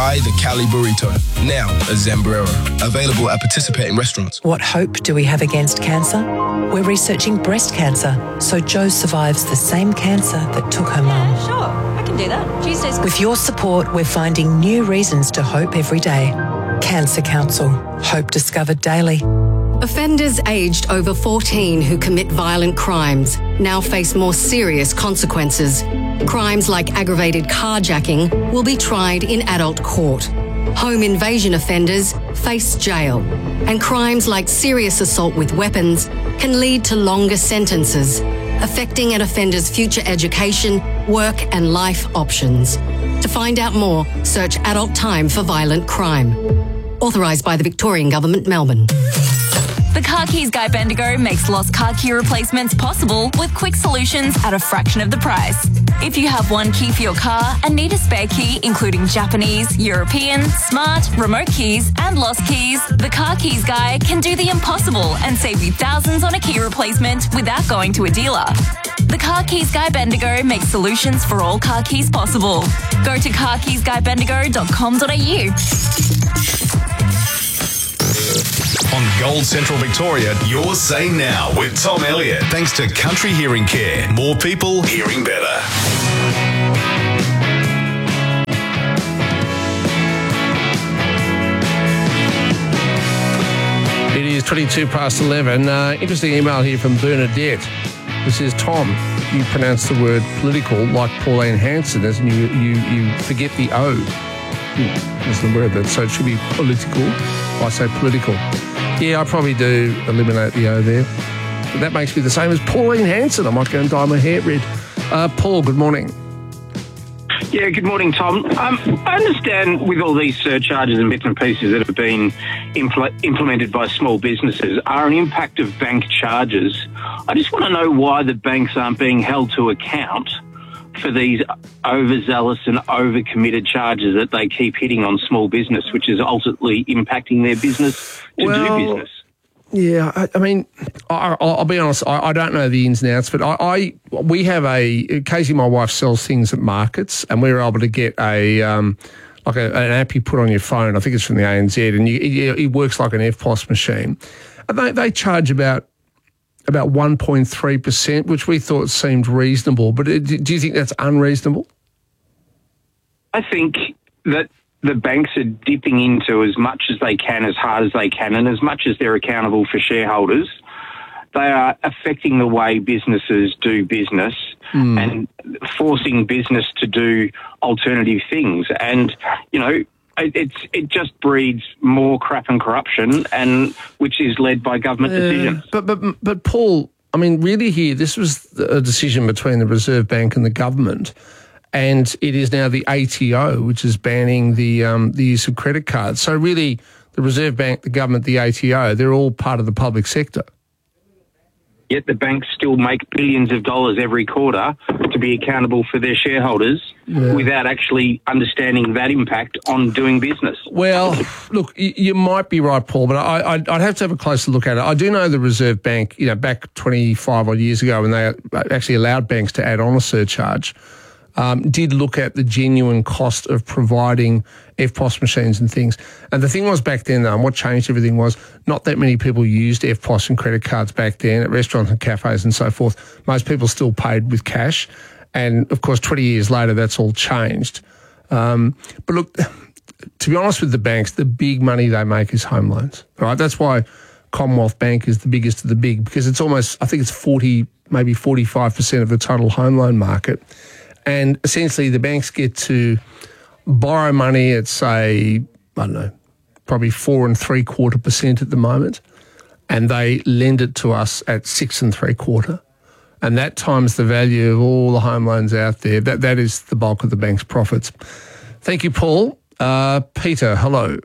Try the Cali Burrito, now a Zambrero. Available at participating restaurants. What hope do we have against cancer? We're researching breast cancer, so Jo survives the same cancer that took her mum. Sure, I can do that. Tuesdays. With your support, we're finding new reasons to hope every day. Cancer Council. Hope discovered daily. Offenders aged over 14 who commit violent crimes now face more serious consequences. Crimes like aggravated carjacking will be tried in adult court. Home invasion offenders face jail. And crimes like serious assault with weapons can lead to longer sentences, affecting an offender's future education, work and life options. To find out more, search Adult Time for Violent Crime. Authorised by the Victorian Government, Melbourne. The Car Keys Guy Bendigo makes lost car key replacements possible with quick solutions at a fraction of the price. If you have one key for your car and need a spare key, including Japanese, European, smart, remote keys and lost keys, the Car Keys Guy can do the impossible and save you thousands on a key replacement without going to a dealer. The Car Keys Guy Bendigo makes solutions for all car keys possible. Go to carkeysguybendigo.com.au. On Gold Central Victoria, you're Say Now with Tom Elliott. Thanks to Country Hearing Care. More people hearing better. It is 22 past 11. Interesting email here from Bernadette. This is, Tom, you pronounce the word political like Pauline Hanson, as in you forget the O. Is the word that, so it should be political. I say political. Yeah, I probably do eliminate the O there. But that makes me the same as Pauline Hanson. I might go and dye my hair red. Paul, good morning. Yeah, good morning, Tom. I understand with all these surcharges and bits and pieces that have been implemented by small businesses are an impact of bank charges. I just want to know why the banks aren't being held to account for these overzealous and overcommitted charges that they keep hitting on small business, which is ultimately impacting their business to do business. Yeah, I mean, I'll be honest, I don't know the ins and outs, but we have Casey, my wife, sells things at markets, and we were able to get an app you put on your phone. I think it's from the ANZ, and it works like an EFTPOS machine. And they charge about 1.3%, which we thought seemed reasonable. But do you think that's unreasonable? I think that the banks are dipping into as much as they can, as hard as they can, and as much as they're accountable for shareholders, they are affecting the way businesses do business and forcing business to do alternative things. And, you know, it just breeds more crap and corruption, and which is led by government decisions. But Paul, I mean, really here, this was a decision between the Reserve Bank and the government, and it is now the ATO which is banning the use of credit cards. So really, the Reserve Bank, the government, the ATO, they're all part of the public sector. Yet the banks still make billions of dollars every quarter to be accountable for their shareholders without actually understanding that impact on doing business. Well, look, you might be right, Paul, but I'd have to have a closer look at it. I do know the Reserve Bank, you know, back 25 odd years ago when they actually allowed banks to add on a surcharge, did look at the genuine cost of providing EFTPOS machines and things. And the thing was back then, though, and what changed everything was not that many people used EFTPOS and credit cards back then at restaurants and cafes and so forth. Most people still paid with cash. And, of course, 20 years later, that's all changed. But look, to be honest with the banks, the big money they make is home loans. All right? That's why Commonwealth Bank is the biggest of the big, because it's almost, I think it's 40, maybe 45% of the total home loan market. And essentially the banks get to borrow money at, say, I don't know, probably 4.75% at the moment, and they lend it to us at 6.75%. And that times the value of all the home loans out there. That is the bulk of the bank's profits. Thank you, Paul. Peter, hello.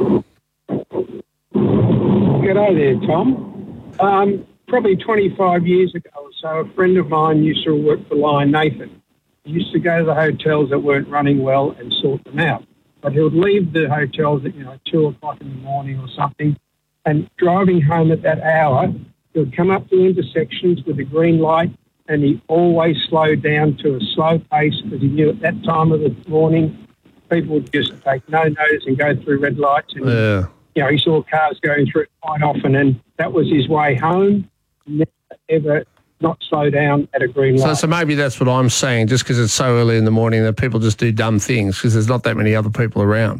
G'day there, Tom. Probably 25 years ago or so, a friend of mine used to work for Lion Nathan. He used to go to the hotels that weren't running well and sort them out. But he would leave the hotels at, 2 o'clock in the morning or something, and driving home at that hour, he would come up to intersections with a green light, and he always slowed down to a slow pace because he knew at that time of the morning people would just take no notice and go through red lights. And, he saw cars going through it quite often, and that was his way home. Never, ever not slow down at a green light. So maybe that's what I'm saying, just because it's so early in the morning that people just do dumb things because there's not that many other people around.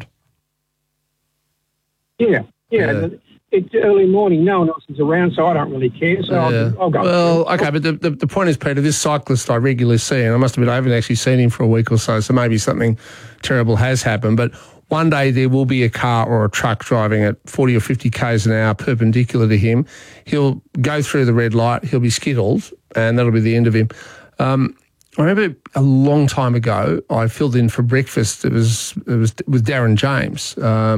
Yeah. It's early morning. No one else is around, so I don't really care. So I'll go. Well, okay, but the point is, Peter, this cyclist I regularly see, and I must admit I haven't actually seen him for a week or so maybe something terrible has happened, but one day there will be a car or a truck driving at 40 or 50 k's an hour perpendicular to him. He'll go through the red light, he'll be skittled, and that'll be the end of him. I remember a long time ago, I filled in for breakfast. It was with Darren James.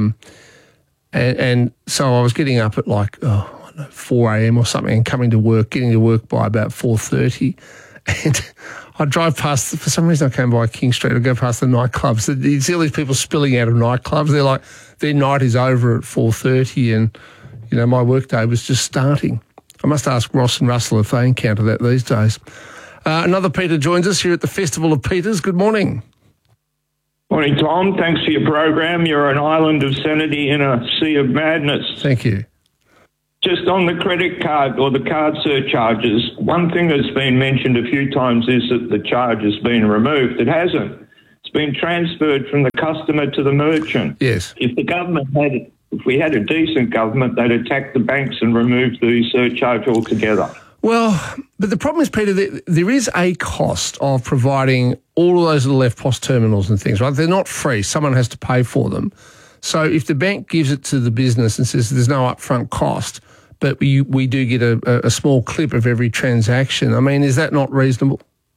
And so I was getting up at 4 a.m. or something and getting to work by about 4:30. And I drive past, for some reason I came by King Street, I go past the nightclubs. You see all these people spilling out of nightclubs. They're like, their night is over at 4:30 and, my workday was just starting. I must ask Ross and Russell if they encounter that these days. Another Peter joins us here at the Festival of Peters. Good morning. Morning, Tom. Thanks for your program. You're an island of sanity in a sea of madness. Thank you. Just on the credit card or the card surcharges, one thing that's been mentioned a few times is that the charge has been removed. It hasn't. It's been transferred from the customer to the merchant. Yes. If we had a decent government, they'd attack the banks and remove the surcharge altogether. Well, but the problem is, Peter, there is a cost of providing all of those little EFTPOS terminals and things, right? They're not free. Someone has to pay for them. So if the bank gives it to the business and says there's no upfront cost, but we do get a small clip of every transaction, I mean, is that not reasonable?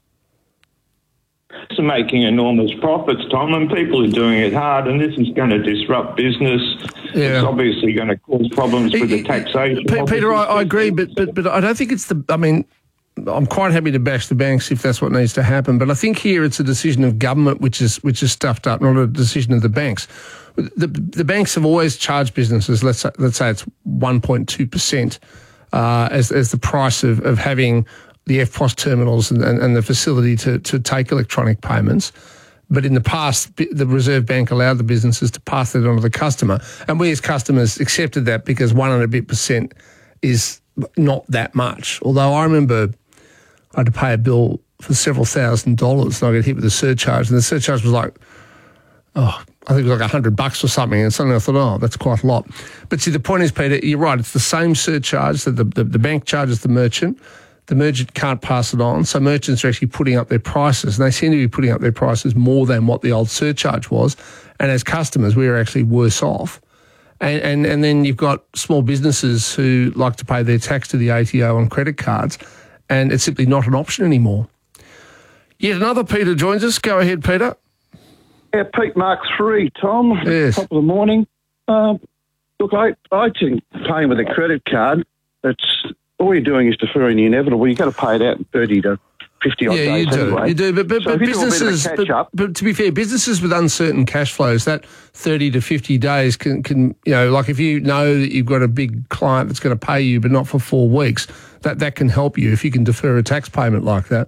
It's making enormous profits, Tom, and people are doing it hard, and this is going to disrupt business. Yeah. It's obviously going to cause problems with the taxation. Peter, I agree, but I don't think it's I'm quite happy to bash the banks if that's what needs to happen, but I think here it's a decision of government which is stuffed up, not a decision of the banks. The banks have always charged businesses, let's say it's 1.2% as the price of having the EFTPOS terminals and the facility to take electronic payments. But in the past, the Reserve Bank allowed the businesses to pass that on to the customer. And we as customers accepted that because 1 and a bit % is not that much. Although I remember I had to pay a bill for several $1,000s and I got hit with a surcharge. And the surcharge was I think it was like $100 or something. And suddenly I thought, that's quite a lot. But see, the point is, Peter, you're right. It's the same surcharge that the bank charges the merchant. The merchant can't pass it on, so merchants are actually putting up their prices, and they seem to be putting up their prices more than what the old surcharge was. And as customers, we are actually worse off. And then you've got small businesses who like to pay their tax to the ATO on credit cards, and it's simply not an option anymore. Yet another Peter joins us. Go ahead, Peter. Yeah, Pete Mark 3, Tom. Yes. Top of the morning. Look, I think paying with a credit card, all you're doing is deferring the inevitable. You've got to pay it out in 30 to 50 odd days anyway. You do. But businesses, but to be fair, businesses with uncertain cash flows, that 30 to 50 days can like if you know that you've got a big client that's going to pay you but not for 4 weeks, that can help you if you can defer a tax payment like that.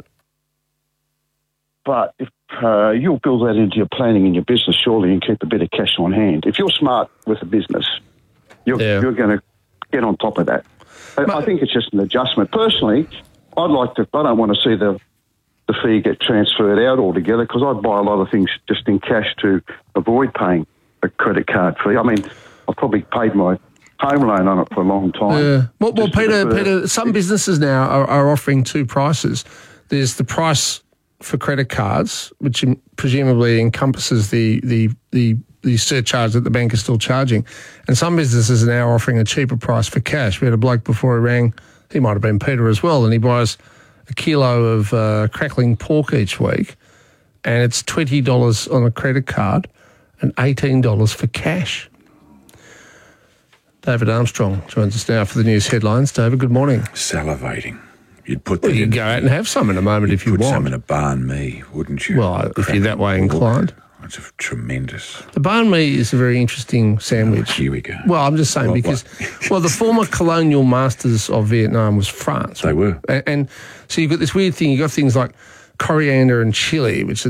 But if you'll build that into your planning in your business, surely, and keep a bit of cash on hand. If you're smart with a business, you're going to get on top of that. I think it's just an adjustment. Personally, I don't want to see the fee get transferred out altogether because I buy a lot of things just in cash to avoid paying a credit card fee. I mean, I've probably paid my home loan on it for a long time. Yeah. Well, Peter, some businesses now are offering 2 prices. There's the price for credit cards, which presumably encompasses the surcharge that the bank is still charging. And some businesses are now offering a cheaper price for cash. We had a bloke before he rang, he might have been Peter as well, and he buys a kilo of crackling pork each week, and it's $20 on a credit card and $18 for cash. David Armstrong joins us now for the news headlines. David, good morning. Salivating. You'd put you can go out and have some in a moment if you want. Put some in a banh mi, wouldn't you? Well, if you're that way inclined. It's tremendous. The banh mi is a very interesting sandwich. Here we go. Well, I'm just saying because the former colonial masters of Vietnam was France. They were. And so you've got this weird thing. You've got things like coriander and chili, which are not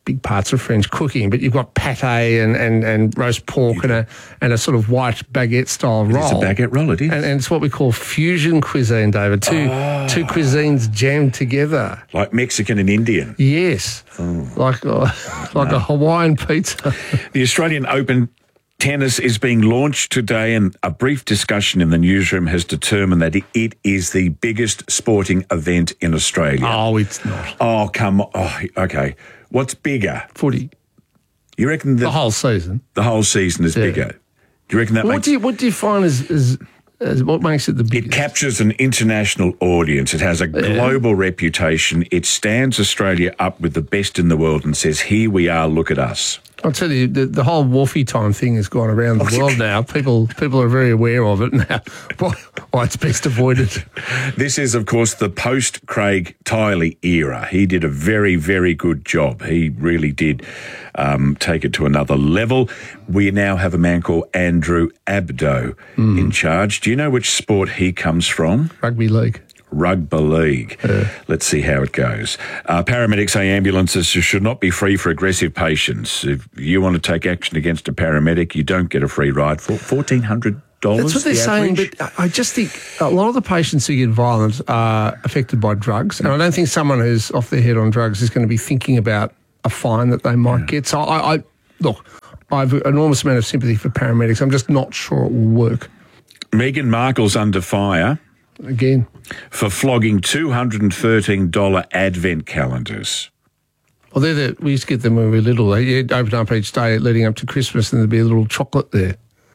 big parts of French cooking, but you've got pate and roast pork and a sort of white baguette-style roll. It's a baguette roll, it is. And it's what we call fusion cuisine, David. Two cuisines jammed together. Like Mexican and Indian. Yes. Like a Hawaiian pizza. The Australian Open tennis is being launched today, and a brief discussion in the newsroom has determined that it is the biggest sporting event in Australia. Oh, it's not. Oh, come on. Oh, okay. What's bigger? Footy. You reckon the whole season? The whole season is bigger. Do you reckon that makes... What do you find is what makes it the biggest? It captures an international audience. It has a global reputation. It stands Australia up with the best in the world and says, here we are, look at us. I'll tell you, the whole Wolfie time thing has gone around the world now. People are very aware of it now. Why it's best avoided. This is, of course, the post-Craig Tiley era. He did a very, very good job. He really did take it to another level. We now have a man called Andrew Abdo in charge. Do you know which sport he comes from? Rugby league. Rugby league. Let's see how it goes. Paramedics say ambulances should not be free for aggressive patients. If you want to take action against a paramedic, you don't get a free ride for $1,400. That's what they're saying, but I just think a lot of the patients who get violent are affected by drugs, and I don't think someone who's off their head on drugs is going to be thinking about a fine that they might get. So I have an enormous amount of sympathy for paramedics. I'm just not sure it will work. Meghan Markle's under fire. Again. For flogging $213 advent calendars. Well, we used to get them when we were little. You'd open up each day leading up to Christmas and there'd be a little chocolate there.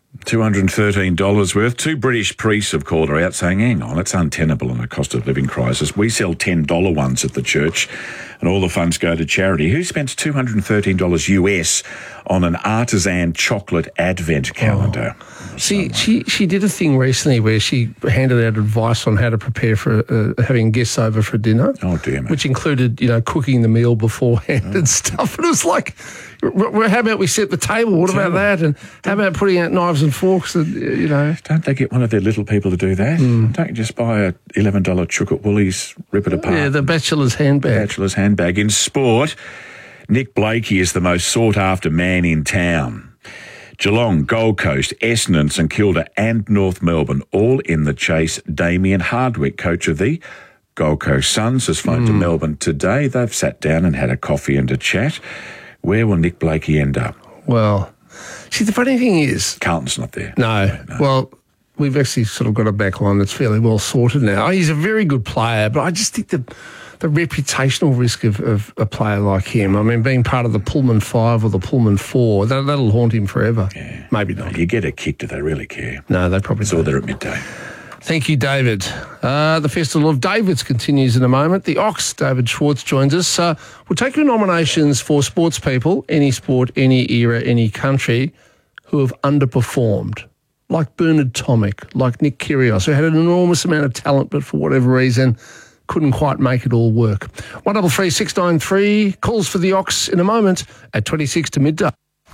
$213 worth. Two British priests have called her out saying, hang on, it's untenable in a cost of living crisis. We sell $10 ones at the church and all the funds go to charity. Who spends $213 US on an artisan chocolate advent calendar? She did a thing recently where she handed out advice on how to prepare for having guests over for dinner. Oh, dear me. Which included, cooking the meal beforehand and stuff. And it was like, how about we set the table? What about that? And how about putting out knives and forks? And, Don't they get one of their little people to do that? Don't you just buy a $11 chook at Woolies, rip it apart? Yeah, the bachelor's handbag. Bachelor's handbag. In sport, Nick Blakey is the most sought-after man in town. Geelong, Gold Coast, Essendon, St Kilda and North Melbourne all in the chase. Damien Hardwick, coach of the Gold Coast Suns, has flown to Melbourne today. They've sat down and had a coffee and a chat. Where will Nick Blakey end up? Well, see, the funny thing is... Carlton's not there. No. Well, we've actually sort of got a back line that's fairly well sorted now. He's a very good player, but I just think the reputational risk of a player like him, I mean, being part of the Pullman 5 or the Pullman 4, that'll haunt him forever. Yeah. Maybe not. You get a kick, do they really care? No, they probably don't. Saw there at midday. Thank you, David. The Festival of Davids continues in a moment. The Ox, David Schwartz, joins us. We'll take your nominations for sports people, any sport, any era, any country, who have underperformed, like Bernard Tomic, like Nick Kyrgios, who had an enormous amount of talent, but for whatever reason couldn't quite make it all work. 133 693, calls for the Ox in a moment at 26 to midday.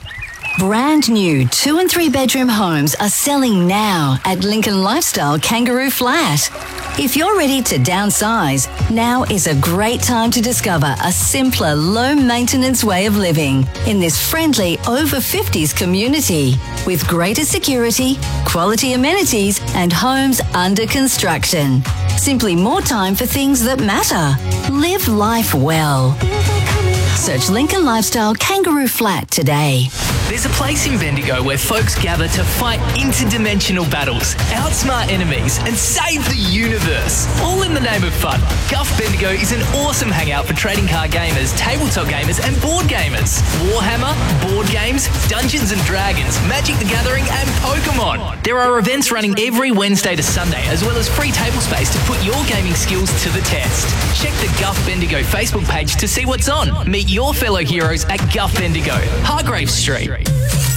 Brand new 2 and 3 bedroom homes are selling now at Lincoln Lifestyle Kangaroo Flat. If you're ready to downsize, now is a great time to discover a simpler, low-maintenance way of living in this friendly over 50s community with greater security, quality amenities and homes under construction. Simply more time for things that matter. Live life well. Search Lincoln Lifestyle Kangaroo Flat today. There's a place in Bendigo where folks gather to fight interdimensional battles, outsmart enemies, and save the universe. All in the name of fun. Guff Bendigo is an awesome hangout for trading card gamers, tabletop gamers, and board gamers. Warhammer, board games, Dungeons and Dragons, Magic the Gathering, and Pokemon. There are events running every Wednesday to Sunday, as well as free table space to put your gaming skills to the test. Check the Guff Bendigo Facebook page to see what's on. Meet your fellow heroes at Guff Bendigo, Hargrave Street.